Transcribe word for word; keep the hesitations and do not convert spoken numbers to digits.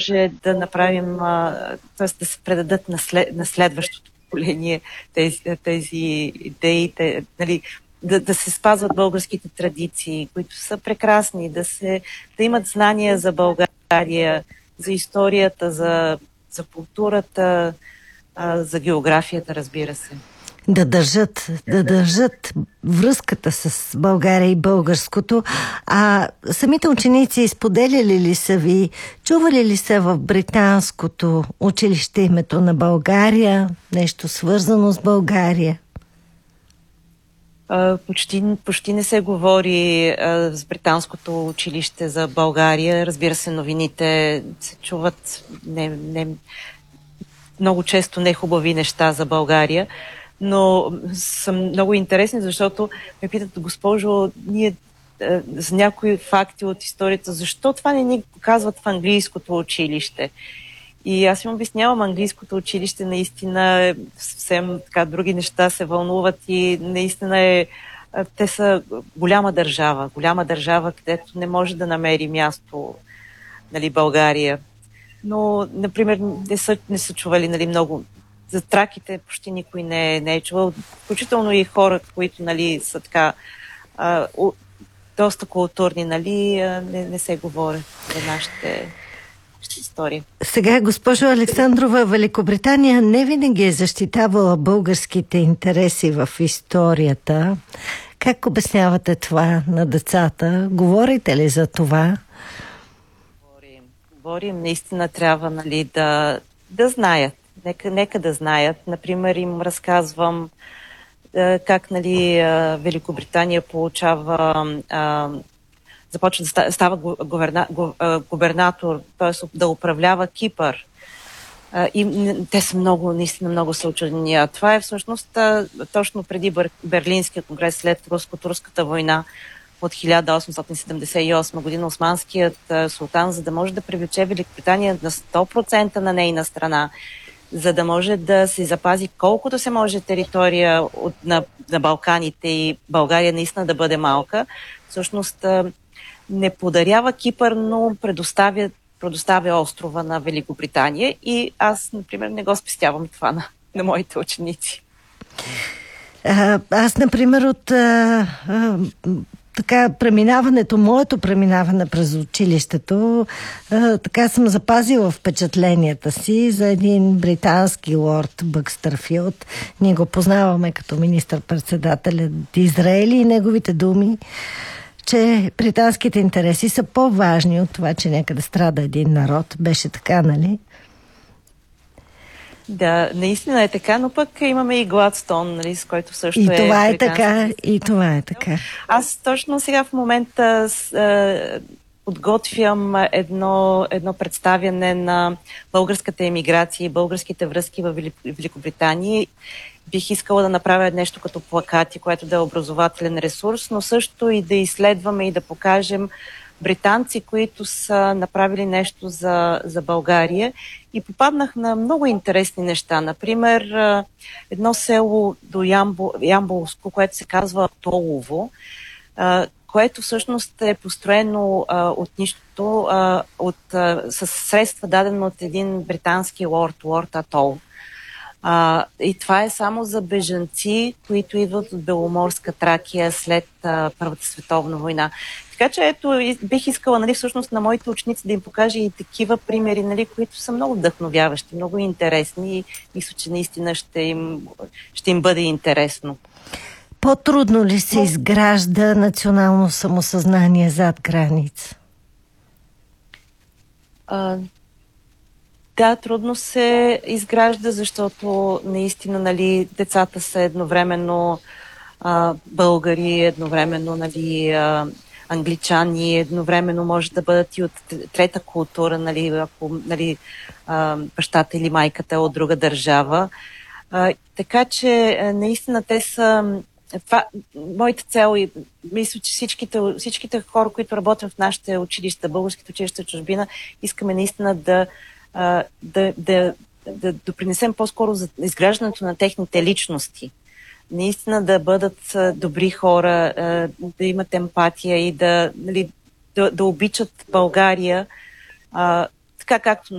може да направим, т.е. да се предадат на, след, на следващото поколение тези, тези идеи, те, нали, да, да се спазват българските традиции, които са прекрасни, да, се, да имат знания за България, за историята, за, за културата, за географията, разбира се. Да държат, да държат връзката с България и българското. А самите ученици споделяли ли са ви, чували ли са в британското училище името на България, нещо свързано с България? Uh, почти, почти не се говори uh, с британското училище за България. Разбира се, новините се чуват не, не, много често нехубави неща за България, но са много интересни, защото ме питат: госпожо, ние uh, за някои факти от историята, защо това не ни казват в английското училище? И аз им обяснявам, английското училище наистина е съвсем така, други неща се вълнуват и наистина е, те са голяма държава, голяма държава, където не може да намери място, нали, България. Но, например, не са, не са чували, нали, много. За траките почти никой не, не е чувал, включително и хора, които, нали, са така а, у, доста културни, нали, не, не се говорят за нашите история. Сега, госпожо Александрова, Великобритания не винаги е защитавала българските интереси в историята. Как обяснявате това на децата? Говорите ли за това? Говорим. Говорим. Наистина трябва, нали, да, да знаят. Нека, нека да знаят. Например, им разказвам е, как, нали, е, Великобритания получава е, започва да става губерна, губернатор, т.е. да управлява Кипър. И те са много, наистина много са очудени. А това е всъщност точно преди Берлинския конгрес, след Руско-турската война от хиляда осемстотин седемдесет и осма година. Османският султан, за да може да привлече Великобритания на сто процента на нейна страна, за да може да се запази колкото се може територия от, на, на Балканите и България наистина да бъде малка, всъщност не подарява Кипър, но предоставя, предоставя острова на Великобритания и аз, например, не го спестявам това на, на моите ученици. А, аз, например, от а, а, така преминаването, моето преминаване през училището, а, така съм запазила впечатленията си за един британски лорд Бъкстърфилд. Ние го познаваме като министър-председател от Израел и неговите думи, че британските интереси са по-важни от това, че някъде страда един народ. Беше така, нали? Да, наистина е така, но пък имаме и Гладстон, нали, с който също и е... Това е така, и това е така. Аз точно сега в момента с, е, подготвям едно, едно представяне на българската емиграция и българските връзки в Великобритания. Бих искала да направя нещо като плакати, което да е образователен ресурс, но също и да изследваме и да покажем британци, които са направили нещо за, за България. И попаднах на много интересни неща. Например, едно село до Ямбол, Ямболско, което се казва Толово, което всъщност е построено от нищото, от, с средства дадено от един британски лорд, лорд Атол. А, и това е само за бежанци, които идват от Беломорска Тракия след а, Първата световна война. Така че ето, бих искала, нали, всъщност на моите ученици да им покажа и такива примери, нали, които са много вдъхновяващи, много интересни и мисля, че наистина ще им, ще им бъде интересно. По-трудно ли се изгражда национално самосъзнание зад граница? А, Да, трудно се изгражда, защото наистина, нали, децата са едновременно а, българи, едновременно, нали, а, англичани, едновременно може да бъдат и от трета култура, нали, ако, нали, а, бащата или майката е от друга държава. А, така че наистина те са... Това, моята цел и мисля, че всичките, всичките хора, които работят в нашите училища, българските училища в чужбина, искаме наистина да Да, да, да допринесем по-скоро за изграждането на техните личности. Наистина да бъдат добри хора, да имат емпатия и да, нали, да, да обичат България, така както